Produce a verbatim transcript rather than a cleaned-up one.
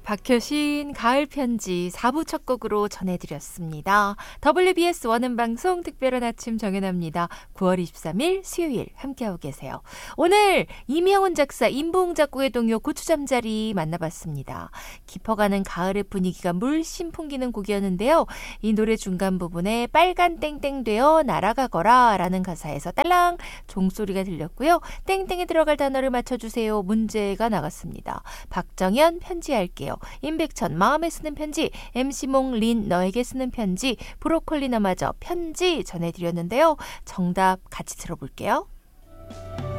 박효신 가을 편지 사 부 첫 곡으로 전해드렸습니다. 더블유비에스 원음방송 특별한 아침 정연아입니다. 구월 이십삼일 수요일 함께하고 계세요. 오늘 이명훈 작사, 임보웅 작곡의 동요 고추잠자리 만나봤습니다. 깊어가는 가을의 분위기가 물씬 풍기는 곡이었는데요. 이 노래 중간 부분에 빨간 땡땡 되어 날아가거라 라는 가사에서 딸랑 종소리가 들렸고요. 땡땡에 들어갈 단어를 맞춰주세요. 문제가 나갔습니다. 박정현 편지할게요. 임백천 마음에 쓰는 편지, 엠씨몽 린 너에게 쓰는 편지, 브로콜리 너마저 편지 전해드렸는데요. 정답 같이 들어볼게요.